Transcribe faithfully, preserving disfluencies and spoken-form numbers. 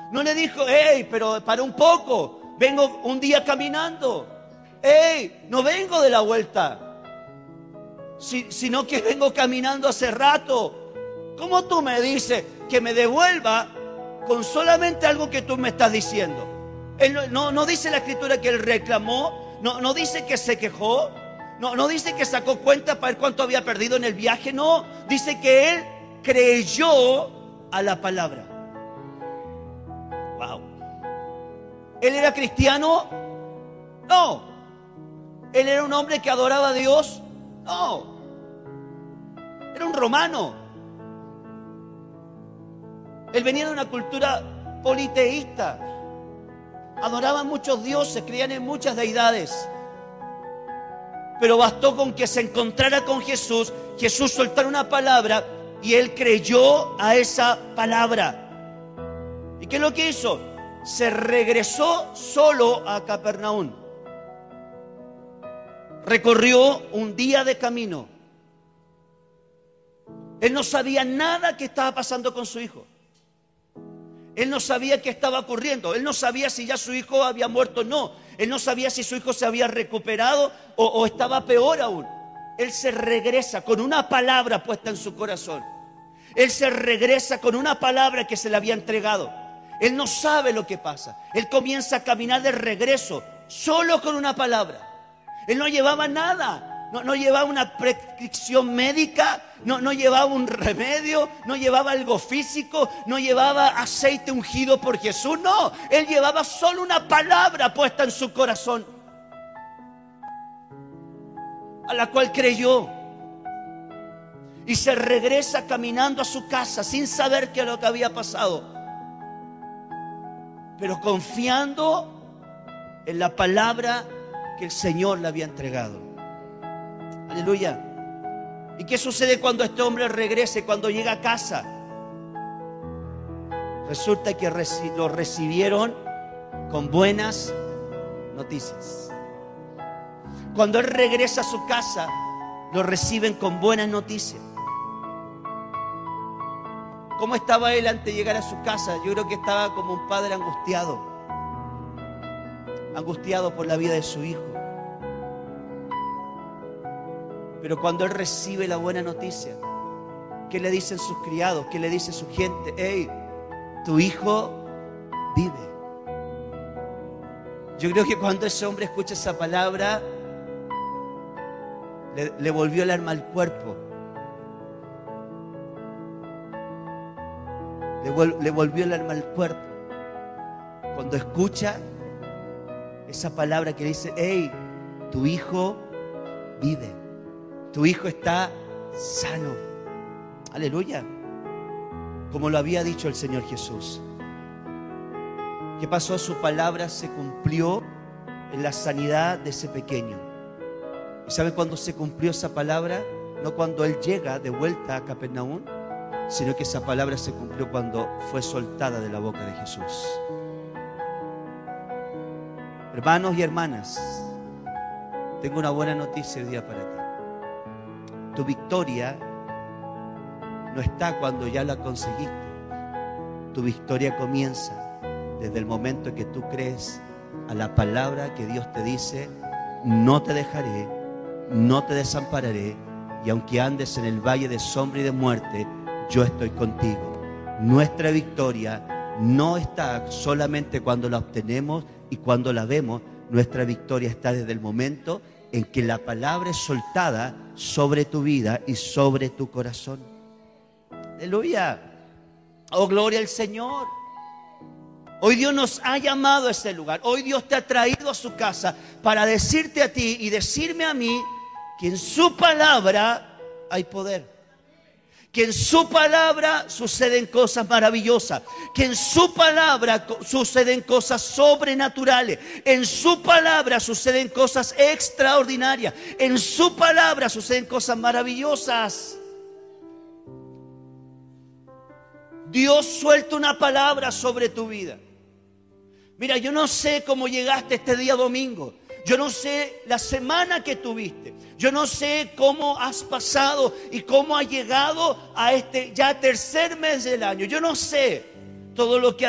No le dijo, hey, pero para un poco, vengo un día caminando. Hey, no vengo de la vuelta, si, sino que vengo caminando hace rato. ¿Cómo tú me dices que me devuelva con solamente algo que tú me estás diciendo? Él no, no, no dice la escritura que él reclamó, no, no dice que se quejó, no, no dice que sacó cuenta para ver cuánto había perdido en el viaje, no, dice que él creyó a la palabra. Wow. ¿Él era cristiano? No. ¿Él era un hombre que adoraba a Dios? No. Era un romano. Él venía de una cultura politeísta. Adoraban muchos dioses, creían en muchas deidades. Pero bastó con que se encontrara con Jesús, Jesús soltara una palabra y él creyó a esa palabra. ¿Y qué es lo que hizo? Se regresó solo a Capernaum. Recorrió un día de camino. Él no sabía nada que estaba pasando con su hijo. Él no sabía qué estaba ocurriendo. Él no sabía si ya su hijo había muerto o no. Él no sabía si su hijo se había recuperado o, o estaba peor aún. Él se regresa con una palabra puesta en su corazón. Él se regresa con una palabra que se le había entregado. Él no sabe lo que pasa. Él comienza a caminar de regreso solo con una palabra. Él no llevaba nada. No, no llevaba una prescripción médica, no, no llevaba un remedio, no llevaba algo físico, no llevaba aceite ungido por Jesús. No, él llevaba solo una palabra puesta en su corazón, a la cual creyó. Y se regresa caminando a su casa sin saber qué es lo que había pasado, pero confiando en la palabra que el Señor le había entregado. Aleluya. ¿Y qué sucede cuando este hombre regrese, cuando llega a casa? Resulta que reci- lo recibieron con buenas noticias. Cuando él regresa a su casa, lo reciben con buenas noticias. ¿Cómo estaba él antes de llegar a su casa? Yo creo que estaba como un padre angustiado. Angustiado por la vida de su hijo. Pero cuando él recibe la buena noticia, ¿qué le dicen sus criados? ¿Qué le dice su gente? Hey, tu hijo vive. Yo creo que cuando ese hombre escucha esa palabra, le, le volvió el alma al cuerpo. Le, vol, le volvió el alma al cuerpo. Cuando escucha esa palabra que dice, hey, tu hijo vive. Tu hijo está sano. Aleluya. Como lo había dicho el Señor Jesús. ¿Qué pasó? Su palabra se cumplió en la sanidad de ese pequeño. ¿Y sabe cuándo se cumplió esa palabra? No cuando él llega de vuelta a Capernaum, sino que esa palabra se cumplió cuando fue soltada de la boca de Jesús. Hermanos y hermanas, tengo una buena noticia hoy día para ti. Tu victoria no está cuando ya la conseguiste. Tu victoria comienza desde el momento en que tú crees a la palabra que Dios te dice: no te dejaré, no te desampararé, y aunque andes en el valle de sombra y de muerte, yo estoy contigo. Nuestra victoria no está solamente cuando la obtenemos y cuando la vemos. Nuestra victoria está desde el momento en que la palabra es soltada sobre tu vida y sobre tu corazón. Aleluya. Oh, gloria al Señor. Hoy Dios nos ha llamado a este lugar. Hoy Dios te ha traído a su casa para decirte a ti y decirme a mí que en su palabra hay poder. Que en su palabra suceden cosas maravillosas. Que en su palabra suceden cosas sobrenaturales. En su palabra suceden cosas extraordinarias. En su palabra suceden cosas maravillosas. Dios suelta una palabra sobre tu vida. Mira, yo no sé cómo llegaste este día domingo. Yo no sé la semana que tuviste. Yo no sé cómo has pasado y cómo has llegado a este ya tercer mes del año. Yo no sé todo lo que